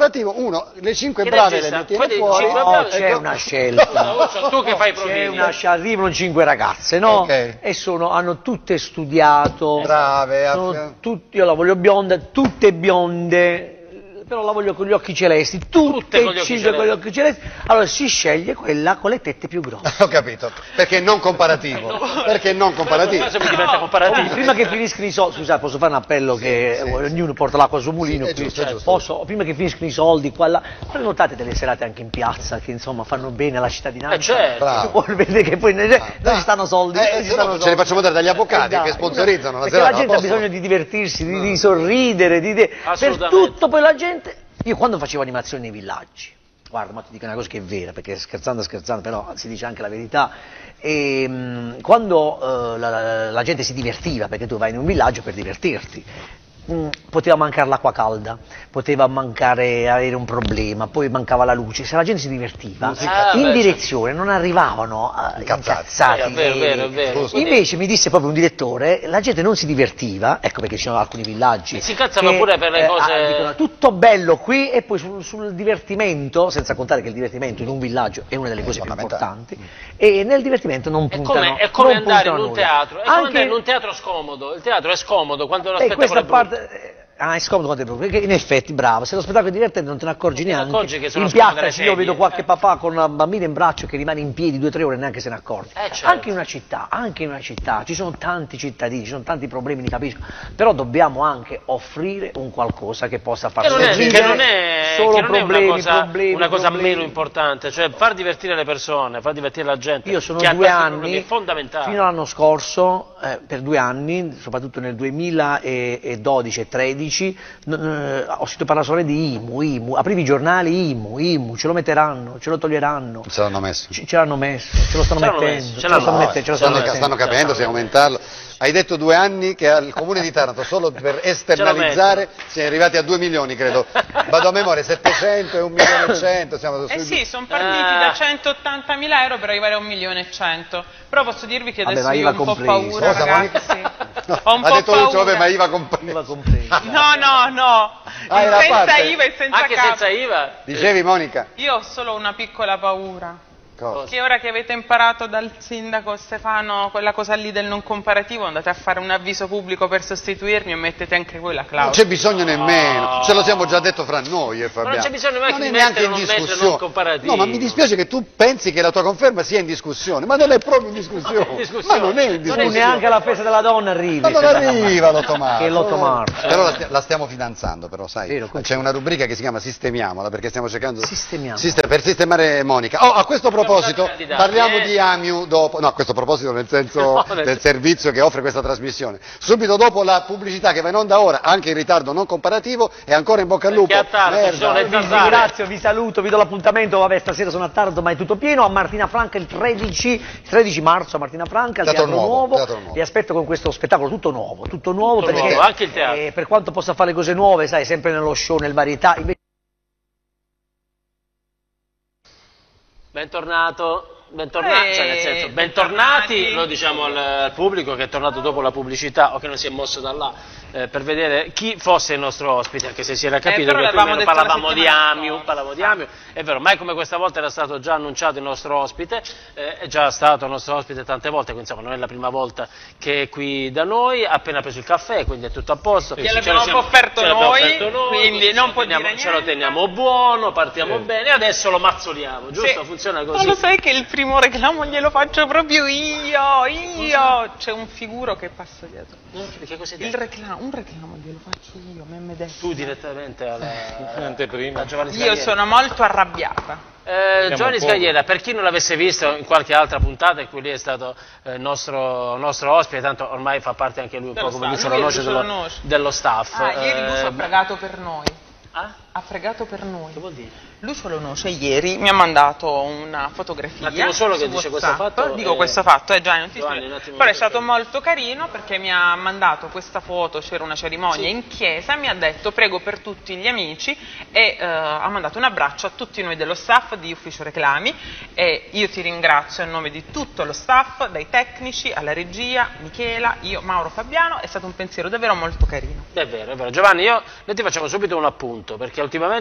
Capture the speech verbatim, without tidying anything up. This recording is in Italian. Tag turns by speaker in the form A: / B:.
A: comparativo, uno, le cinque
B: Che
A: brave
B: regista?
A: le mettiamo
B: Quelli
A: fuori.
B: cinque
C: No,
B: brave-
C: c'è una scelta.
B: Tu che fai i
C: C'è
B: profili.
C: una scelta, arrivano cinque ragazze, no?
A: Ok.
C: E sono, hanno tutte studiato.
A: Brave,
C: Sono
A: aff-
C: tutti, io la voglio bionda, tutte bionde, però la voglio con gli occhi celesti, tutte,
B: Tutte con gli occhi
C: cinque con gli
B: celesti.
C: occhi celesti. Allora si sceglie quella con le tette più grosse.
A: Ho capito, perché non comparativo, perché non comparativo.
B: Adesso mi diventa comparativo.
C: Prima che finiscono i soldi, scusate, posso fare un appello che
A: Sì, sì,
C: ognuno porta l'acqua al suo mulino,
A: Sì, è
C: qui,
A: giusto, è
C: cioè,
A: giusto.
C: posso, prima che finiscono i soldi qua là, prenotate delle serate anche in piazza che insomma fanno bene alla cittadinanza.
B: Eh, certo.
A: Bravo.
C: Vuol vedere che poi non ci stanno soldi,
A: Eh,
C: non ci
A: se no
C: stanno
A: ce
C: soldi.
A: li facciamo dare dagli avvocati
C: Eh, dai,
A: che sponsorizzano la
C: perché
A: serata,
C: la gente
A: a
C: ha
A: posto?
C: bisogno di divertirsi, di, di sorridere, di, di- per
B: Assolutamente.
C: tutto poi la gente. Io quando facevo animazioni nei villaggi, guarda, ma ti dico una cosa che è vera, perché scherzando scherzando, però si dice anche la verità, e, mh, quando eh, la, la- la gente si divertiva, perché tu vai in un villaggio per divertirti, mh, poteva mancare l'acqua calda, poteva mancare avere un problema, poi mancava la luce, se la gente si divertiva,
B: Musica.
C: in
B: Ah, beh,
C: direzione non arrivavano eh,
A: Incazzati.
C: incazzati.
B: Eh, è vero,
C: e-
B: vero, è vero.
A: Giusto.
C: Invece mi disse proprio un direttore, la gente non si divertiva, ecco perché ci sono alcuni villaggi.
B: E si incazzano
C: che,
B: pure per le
C: eh,
B: cose-
C: ah, dicono, tutto bello qui e poi sul, sul divertimento, senza contare che il divertimento in un villaggio è una delle cose più
A: fondamentale.
C: importanti, e nel divertimento non
B: È
C: puntano.
B: come, è come
C: non
B: andare in
C: puntano
B: un
C: nulla.
B: teatro, è come
C: Anche,
B: andare in un teatro scomodo. Il teatro è scomodo quando lo
C: eh,
B: spettacolo
C: questa
B: è brutto.
C: parte. Ah, è scomodo quando è brutto, perché in effetti, bravo, se lo spettacolo è divertente non te ne accorgi
B: te ne
C: neanche.
B: accorgi che sono
C: In
B: scomode
C: piazza
B: le
C: se io
B: sedie.
C: vedo qualche papà con una bambina in braccio che rimane in piedi due o tre ore e neanche se ne accorge.
B: Eh, certo.
C: Anche in una città, anche in una città, ci sono tanti cittadini, ci sono tanti problemi, li capisco, però dobbiamo anche offrire un qualcosa che possa far
B: Che non è,
C: sorridere,
B: che non è,
C: solo
B: che non è
C: problemi,
B: una cosa,
C: problemi,
B: una cosa
C: problemi.
B: meno importante, cioè far divertire le persone, far divertire la gente.
C: Io sono
B: che ha
C: due
B: questi problemi,
C: anni,
B: è fondamentale.
C: fino all'anno scorso, eh, per due anni, soprattutto nel duemiladodici e tredici, n- eh, ho sentito parlare solo di I M U, I M U, aprivi i giornali I M U, I M U, ce lo metteranno, ce lo toglieranno.
A: Ce l'hanno messo.
C: Ce, ce l'hanno messo, ce lo stanno
B: Ce l'hanno
C: mettendo,
B: messo, ce
C: ce lo
B: l'hanno
C: stanno
B: messo,
C: mettendo, ce lo
B: ce l'hanno
C: stanno
A: Stanno,
C: mettendo.
A: stanno capendo se aumentarlo. Hai detto due anni che al comune di Taranto solo per esternalizzare si è arrivati a due milioni, credo. Vado a memoria, settecento e un milione e cento. Siamo
D: Eh
A: sui-
D: sì, sono partiti
B: Ah.
D: da centottantamila euro per arrivare a un milione e cento. Però posso dirvi che
C: Vabbè,
D: adesso
C: ma
D: io
C: I V A
D: ho un po'
C: compreso.
D: paura,
A: Cosa, Monica?
D: ragazzi.
A: No,
D: Ho un
A: ha
D: po'
A: detto Lucio,
D: paura.
A: vabbè, ma I V A compreso.
C: I V A compreso.
D: No, no, no.
A: Ah, era
D: senza
A: parte.
D: I V A e senza
B: Anche
D: capo.
B: senza I V A?
A: Dicevi, Monica?
D: Io ho solo una piccola paura.
A: Cosa?
D: Che ora che avete imparato dal sindaco Stefano quella cosa lì del non comparativo, andate a fare un avviso pubblico per sostituirmi e mettete anche voi la
A: Non
D: clausola.
A: c'è bisogno nemmeno, ce lo siamo già detto fra noi e Fabiano.
B: non c'è bisogno neanche
A: Non
B: di
A: è neanche
B: mettere
A: in
B: o non mettere
A: discussione.
B: non comparativo.
A: No, ma mi dispiace che tu pensi che la tua conferma sia in discussione, ma non è proprio in discussione.
B: in discussione.
A: Ma non è in
B: Non è
C: Tu
A: discussione.
C: neanche alla festa della donna arrivi.
A: Ma non
C: se-
A: arriva l'otto marzo.
C: Che è l'otto marzo.
A: Però la, stia- la stiamo fidanzando, però, sai.
C: Vero, come-
A: C'è una rubrica che si chiama Sistemiamola, perché stiamo cercando
C: Sistemiamo.
A: Siste- per sistemare Monica. Oh, a questo proposito
B: candidati,
A: parliamo
B: eh?
A: di Amiu dopo. No, a questo proposito nel senso
B: No, nel
A: del
B: senso-
A: servizio che offre questa trasmissione. Subito dopo la pubblicità che va in onda ora, anche in ritardo non comparativo, e ancora in bocca al lupo.
B: Perché a tardi,
A: Merda.
B: ci sono le
C: Vi
B: zanzare.
C: ringrazio, vi saluto, vi do l'appuntamento, vabbè stasera sono a Taranto ma è tutto pieno, a Martina Franca il tredici, tredici marzo a Martina Franca, al
A: Teatro
C: Teatro,
A: Nuovo,
C: Nuovo,
A: Teatro Nuovo.
C: vi aspetto con questo spettacolo tutto nuovo, tutto nuovo
B: Tutto
C: perché
B: nuovo, anche il teatro.
C: eh, per quanto possa fare cose nuove, sai, sempre nello show, nel varietà, invece
B: Bentornato. Bentornati,
D: Eh,
B: cioè nel senso,
D: bentornati.
B: bentornati, lo diciamo al, al pubblico che è tornato dopo la pubblicità o che non si è mosso da là eh, per vedere chi fosse il nostro ospite, anche se si era capito
D: però
B: che più o
D: l'avevamo
B: meno
D: detto la
B: parlavamo di
D: settimana
B: Amiu,
D: scorsa.
B: parlavamo di Amiu, è vero, mai come questa volta era stato già annunciato il nostro ospite, eh, è già stato il nostro ospite tante volte, quindi insomma non è la prima volta che è qui da noi, ha appena preso il caffè, quindi è tutto a posto.
D: Glielo
B: Ce lo
D: abbiamo
B: siamo-
D: offerto
B: ce l'abbiamo
D: noi,
B: offerto noi,
D: quindi
B: ce
D: non
B: lo
D: può
B: teniamo-
D: dire
B: Ce lo
D: niente.
B: teniamo buono, partiamo bene e adesso lo mazzoliamo, giusto?
D: Sì.
B: Funziona
D: Ma
B: così.
D: lo sai che il primo reclamo glielo faccio proprio io, io. C'è un figuro che passa dietro.
B: Che cosa hai
D: Il
B: detto?
D: reclamo, un reclamo glielo faccio io, me me detto.
B: Tu direttamente alla, a Giovanni
D: Io
B: Scagliera.
D: sono molto arrabbiata.
B: Eh, Giovanni Scagliera, per chi non l'avesse visto in qualche altra puntata in cui lui è stato eh, nostro, nostro ospite, tanto ormai fa parte anche lui un
D: Dello
B: po' come
D: staff.
B: Lucio
D: Lui è
B: Lo Noce
D: Lucio
B: dello,
D: Lo Noce.
B: dello staff.
D: Ah, ieri Lucio
B: Eh,
D: ha pregato per noi.
B: ah?
D: Ha pregato per noi.
B: Che vuol dire?
D: Lucio Lo Noce ieri mi ha mandato una fotografia.
B: Un attimo solo che
D: su
B: dice questo
D: WhatsApp.
B: fatto,
D: Dico
B: eh,
D: questo fatto, eh Gianni, non ti
B: Giovanni,
D: spiego.
B: un attimo
D: Però è
B: che-
D: stato molto carino perché mi ha mandato questa foto, c'era una cerimonia
B: Sì.
D: in chiesa, mi ha detto prego per tutti gli amici e eh, ha mandato un abbraccio a tutti noi dello staff di Ufficio Reclami e io ti ringrazio a nome di tutto lo staff, dai tecnici alla regia, Michela, io, Mauro, Fabiano, è stato un pensiero davvero molto carino.
B: È vero, è vero. Giovanni, io, noi ti facciamo subito un appunto, perché ultimamente